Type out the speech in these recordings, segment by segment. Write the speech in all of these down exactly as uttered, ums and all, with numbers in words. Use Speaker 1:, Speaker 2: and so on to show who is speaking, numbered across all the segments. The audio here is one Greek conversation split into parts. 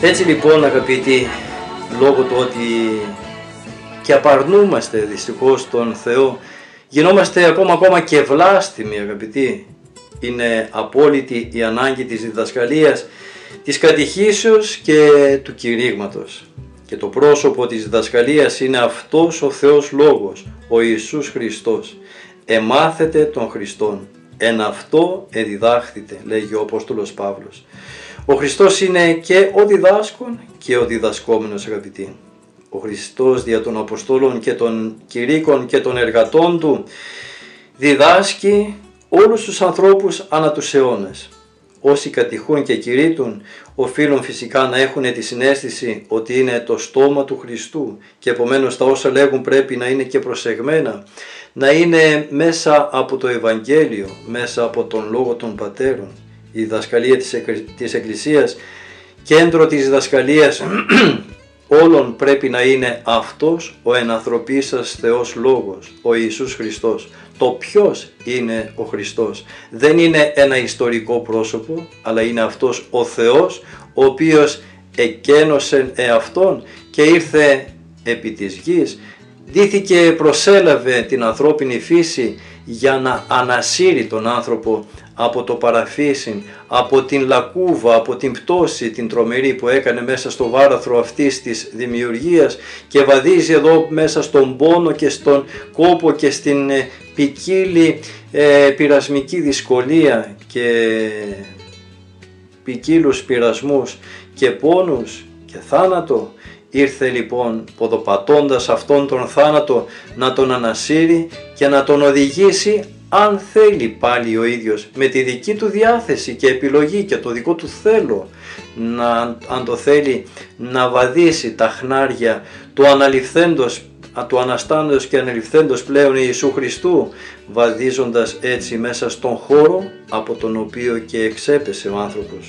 Speaker 1: Έτσι λοιπόν αγαπητοί, λόγω του ότι και απαρνούμαστε δυστυχώς τον Θεό, γινόμαστε ακόμα ακόμα και βλάστημοι αγαπητοί. Είναι απόλυτη η ανάγκη της διδασκαλίας, της κατηχήσεως και του κηρύγματος. Και το πρόσωπο της διδασκαλίας είναι αυτός ο Θεός Λόγος, ο Ιησούς Χριστός. Εμάθετε τον Χριστόν, εν αυτό εδιδάχθητε, λέγει ο Απόστολος Παύλος. Ο Χριστός είναι και ο διδάσκων και ο διδασκόμενος αγαπητοί. Ο Χριστός δια των Αποστόλων και των κηρύκων και των εργατών του διδάσκει όλους τους ανθρώπους ανά τους αιώνες. Όσοι κατηχούν και κηρύττουν οφείλουν φυσικά να έχουν τη συναίσθηση ότι είναι το στόμα του Χριστού και επομένως τα όσα λέγουν πρέπει να είναι και προσεγμένα, να είναι μέσα από το Ευαγγέλιο, μέσα από τον Λόγο των Πατέρων. Η διδασκαλία της, εκ, της Εκκλησίας, κέντρο της διδασκαλίας όλων πρέπει να είναι αυτός ο ενανθρωπίσας Θεός Λόγος, ο Ιησούς Χριστός. Το ποιος είναι ο Χριστός δεν είναι ένα ιστορικό πρόσωπο, αλλά είναι αυτός ο Θεός ο οποίος εκένωσε εαυτόν και ήρθε επί της γης, ντύθηκε, προσέλαβε την ανθρώπινη φύση για να ανασύρει τον άνθρωπο από το παραφύσιν, από την λακκούβα, από την πτώση την τρομερή που έκανε μέσα στο βάραθρο αυτής της δημιουργίας και βαδίζει εδώ μέσα στον πόνο και στον κόπο και στην ε, ποικίλη ε, πειρασμική δυσκολία και ποικίλους πειρασμούς και πόνους και θάνατο. Ήρθε λοιπόν ποδοπατώντας αυτόν τον θάνατο να τον ανασύρει και να τον οδηγήσει, αν θέλει πάλι ο ίδιος με τη δική του διάθεση και επιλογή και το δικό του θέλω, να, αν το θέλει, να βαδίσει τα χνάρια του αναληφθέντος, του αναστάντος και αναληφθέντος πλέον Ιησού Χριστού, βαδίζοντας έτσι μέσα στον χώρο από τον οποίο και εξέπεσε ο άνθρωπος.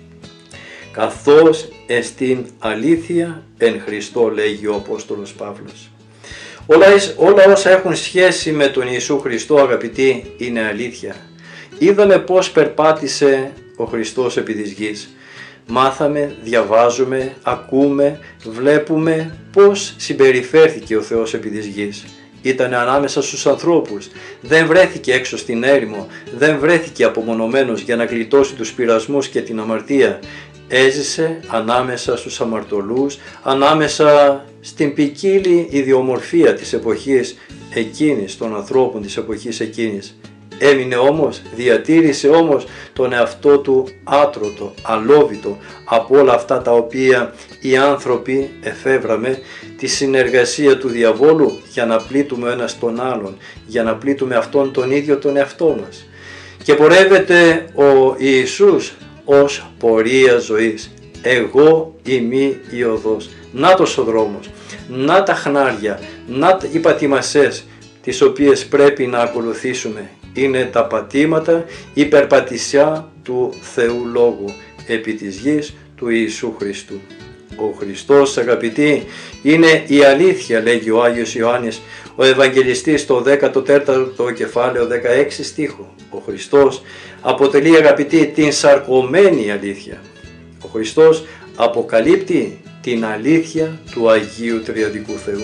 Speaker 1: Καθώς εστίν αλήθεια εν Χριστώ, λέγει ο Απόστολος Παύλος. Όλα, όλα όσα έχουν σχέση με τον Ιησού Χριστό αγαπητοί είναι αλήθεια. Είδαμε πώς περπάτησε ο Χριστός επί της γης. Μάθαμε, διαβάζουμε, ακούμε, βλέπουμε πώς συμπεριφέρθηκε ο Θεός επί της γης. Ήταν ανάμεσα στους ανθρώπους, δεν βρέθηκε έξω στην έρημο, δεν βρέθηκε απομονωμένος για να γλιτώσει τους πειρασμούς και την αμαρτία. Έζησε ανάμεσα στους αμαρτωλούς, ανάμεσα στην ποικίλη ιδιομορφία της εποχής εκείνης, των ανθρώπων της εποχής εκείνης. Έμεινε όμως, διατήρησε όμως τον εαυτό του άτρωτο, αλόβητο από όλα αυτά τα οποία οι άνθρωποι εφεύραμε, τη συνεργασία του διαβόλου για να πλήττουμε ο ένας τον άλλον, για να πλήττουμε αυτόν τον ίδιο τον εαυτό μας. Και πορεύεται ο Ιησούς ως πορεία ζωής. Εγώ είμαι η οδός. Νάτος ο δρόμος, να τα χνάρια, να οι πατημασές τις οποίες πρέπει να ακολουθήσουμε. Είναι τα πατήματα, η περπατησιά του Θεού Λόγου επί της γης του Ιησού Χριστού. Ο Χριστός αγαπητοί είναι η αλήθεια, λέγει ο Άγιος Ιωάννης ο Ευαγγελιστής στο δέκατο τέταρτο κεφάλαιο δεκαέξι στίχο. Ο Χριστός αποτελεί αγαπητοί την σαρκωμένη αλήθεια. Ο Χριστός αποκαλύπτει την αλήθεια του Αγίου Τριαδικού Θεού.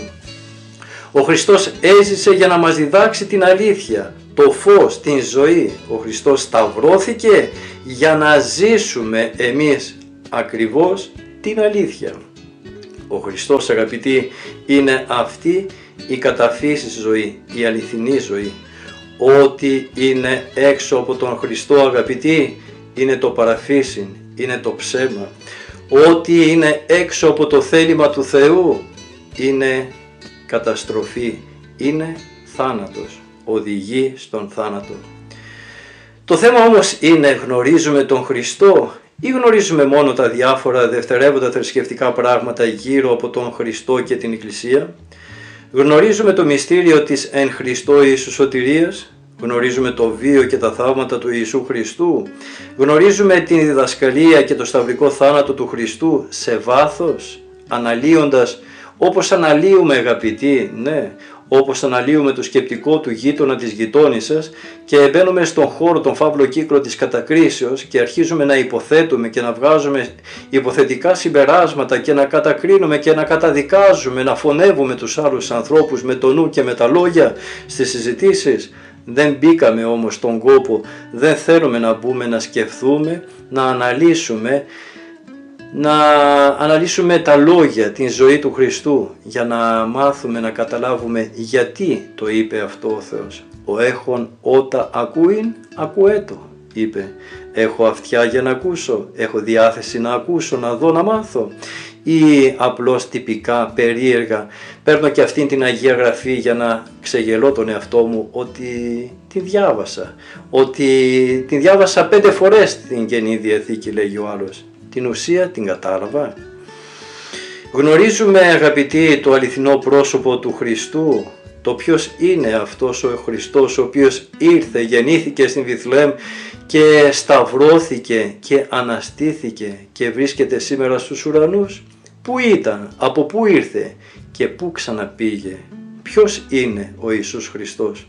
Speaker 1: Ο Χριστός έζησε για να μας διδάξει την αλήθεια, το φως, την ζωή. Ο Χριστός σταυρώθηκε για να ζήσουμε εμείς ακριβώς την αλήθεια. Ο Χριστός αγαπητοί είναι αυτή η καταφύσης ζωή, η αληθινή ζωή. Ό,τι είναι έξω από τον Χριστό αγαπητοί είναι το παραφύσιν, είναι το ψέμα. Ό,τι είναι έξω από το θέλημα του Θεού είναι καταστροφή, είναι θάνατος, οδηγεί στον θάνατο. Το θέμα όμως είναι, γνωρίζουμε τον Χριστό ή γνωρίζουμε μόνο τα διάφορα δευτερεύοντα θρησκευτικά πράγματα γύρω από τον Χριστό και την Εκκλησία? Γνωρίζουμε το μυστήριο της εν Χριστώ Ιησού σωτηρίας, γνωρίζουμε το βίο και τα θαύματα του Ιησού Χριστού, γνωρίζουμε την διδασκαλία και το σταυρικό θάνατο του Χριστού σε βάθος, αναλύοντας όπως αναλύουμε αγαπητοί, ναι, όπως αναλύουμε το σκεπτικό του γείτονα της γειτόνισσας και μπαίνουμε στον χώρο, τον φαύλο κύκλο της κατακρίσεως και αρχίζουμε να υποθέτουμε και να βγάζουμε υποθετικά συμπεράσματα και να κατακρίνουμε και να καταδικάζουμε, να φωνεύουμε τους άλλους ανθρώπους με το νου και με τα λόγια στις συζητήσεις. Δεν μπήκαμε όμως στον κόπο, δεν θέλουμε να μπούμε να σκεφτούμε, να αναλύσουμε, να αναλύσουμε τα λόγια, την ζωή του Χριστού, για να μάθουμε να καταλάβουμε γιατί το είπε αυτό ο Θεός. Ο έχων ότα ακούειν, ακουέτο, είπε. Έχω αυτιά για να ακούσω, έχω διάθεση να ακούσω, να δω, να μάθω. Ή απλώς τυπικά, περίεργα, παίρνω και αυτήν την Αγία Γραφή για να ξεγελώ τον εαυτό μου ότι την διάβασα, ότι την διάβασα πέντε φορές την Καινή Διαθήκη, λέγει ο άλλος. Την ουσία την κατάλαβα. Γνωρίζουμε, αγαπητοί, το αληθινό πρόσωπο του Χριστού, το ποιος είναι αυτός ο Χριστός ο οποίος ήρθε, γεννήθηκε στην Βιθλεέμ και σταυρώθηκε και αναστήθηκε και βρίσκεται σήμερα στους ουρανούς. Πού ήταν, από πού ήρθε και πού ξαναπήγε. Ποιος είναι ο Ιησούς Χριστός?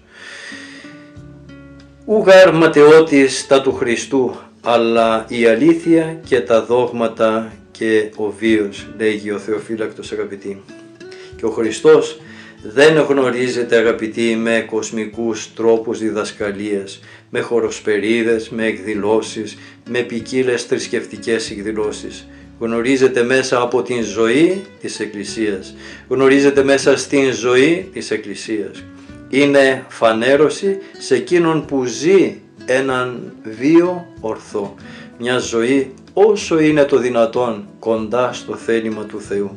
Speaker 1: Ουγαρ ματαιώτης τα του Χριστού, αλλά η αλήθεια και τα δόγματα και ο βίος, λέγει ο Θεοφύλακτος, αγαπητοί. Και ο Χριστός δεν γνωρίζεται, αγαπητοί, με κοσμικούς τρόπους διδασκαλίας, με χοροσπερίδες, με εκδηλώσεις, με ποικίλες θρησκευτικές εκδηλώσεις. Γνωρίζεται μέσα από την ζωή της Εκκλησίας. Γνωρίζεται μέσα στην ζωή της Εκκλησίας. Είναι φανέρωση σε εκείνον που ζει έναν βίο ορθό. Μια ζωή όσο είναι το δυνατόν κοντά στο θέλημα του Θεού.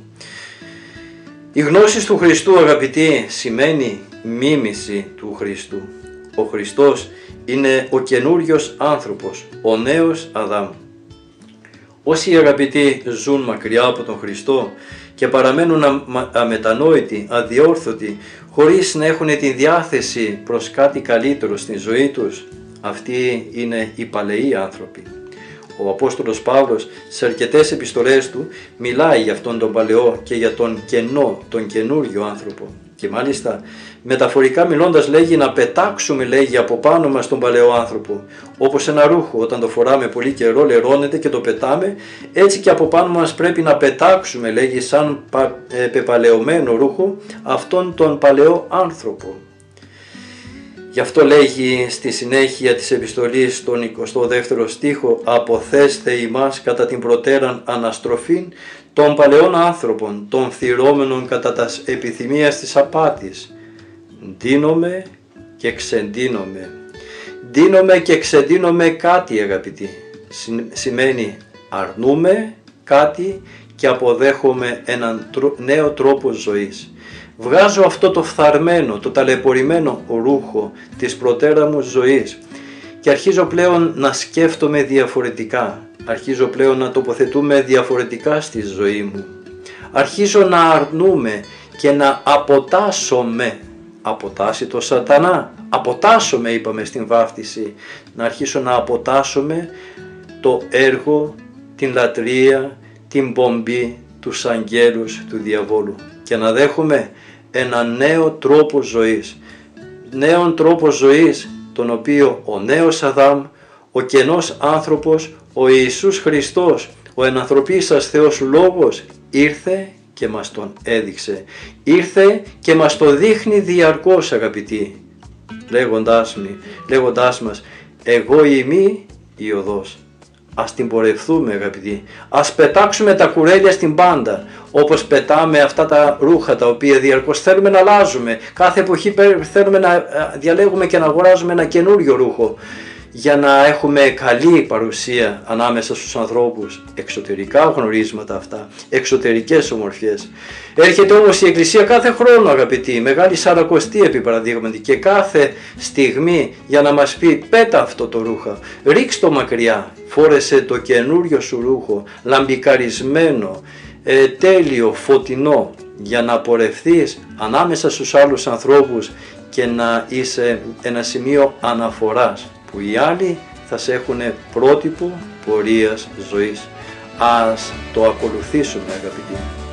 Speaker 1: Η γνώση του Χριστού, αγαπητοί, σημαίνει μίμηση του Χριστού. Ο Χριστός είναι ο καινούριος άνθρωπος, ο νέος Αδάμ. Όσοι, αγαπητοί, ζουν μακριά από τον Χριστό και παραμένουν αμετανόητοι, αδιόρθωτοι, χωρίς να έχουν τη διάθεση προς κάτι καλύτερο στην ζωή τους, αυτοί είναι οι παλαιοί άνθρωποι. Ο Απόστολος Παύλος σε αρκετές επιστολές του μιλάει για αυτόν τον παλαιό και για τον κενό, τον καινούριο άνθρωπο. Και μάλιστα μεταφορικά μιλώντας λέγει να πετάξουμε, λέγει, από πάνω μας τον παλαιό άνθρωπο. Όπως ένα ρούχο όταν το φοράμε πολύ καιρό λερώνεται και το πετάμε, έτσι και από πάνω μας πρέπει να πετάξουμε, λέγει, σαν πεπαλαιωμένο ρούχο αυτόν τον παλαιό άνθρωπο. Γι' αυτό λέγει στη συνέχεια της επιστολής στον εικοστό δεύτερο στίχο «Αποθέστε ημάς κατά την προτέραν αναστροφήν των παλαιών άνθρωπων, των φθυρώμενων κατά τας επιθυμίας της απάτης. Ντύνομαι και ξεντύνομαι». Ντύνομαι και ξεντύνομαι κάτι, αγαπητοί. Σημαίνει αρνούμε κάτι και αποδέχομαι έναν νέο τρόπο ζωής. Βγάζω αυτό το φθαρμένο, το ταλαιπωρημένο ρούχο της προτέρα μου ζωής και αρχίζω πλέον να σκέφτομαι διαφορετικά. Αρχίζω πλέον να τοποθετούμε διαφορετικά στη ζωή μου. Αρχίζω να αρνούμε και να αποτάσσομαι. Αποτάσσει το σατανά. Αποτάσσομαι, είπαμε στην βάφτιση. Να αρχίσω να αποτάσσομαι το έργο, την λατρεία, την πομπή, τους αγγέλους του διαβόλου και να δέχομαι ένα νέο τρόπο ζωής. Νέον τρόπο ζωής, τον οποίο ο νέος Αδάμ, ο κενός άνθρωπος, ο Ιησούς Χριστός, ο ενανθρωπίσας Θεός Λόγος ήρθε και μας τον έδειξε. Ήρθε και μας το δείχνει διαρκώς, αγαπητοί, λέγοντάς, μη, λέγοντάς μας «Εγώ είμαι η οδός». Ας την πορευθούμε, αγαπητοί. Ας πετάξουμε τα κουρέλια στην πάντα, όπως πετάμε αυτά τα ρούχα τα οποία διαρκώς θέλουμε να αλλάζουμε. Κάθε εποχή θέλουμε να διαλέγουμε και να αγοράζουμε ένα καινούριο ρούχο για να έχουμε καλή παρουσία ανάμεσα στους ανθρώπους. Εξωτερικά γνωρίσματα αυτά, εξωτερικές ομορφιές. Έρχεται όμως η Εκκλησία κάθε χρόνο, αγαπητοί, Μεγάλη Σαρακοστή επί παραδείγματι, και κάθε στιγμή για να μας πει πέτα αυτό το ρούχα, ρίξ' το μακριά, φόρεσε το καινούριο σου ρούχο, λαμπικαρισμένο, ε, τέλειο, φωτεινό, για να πορευθείς ανάμεσα στους άλλους ανθρώπους και να είσαι ένα σημείο αναφοράς που οι άλλοι θα σε έχουν πρότυπο πορείας ζωής. Ας το ακολουθήσουμε, αγαπητοί.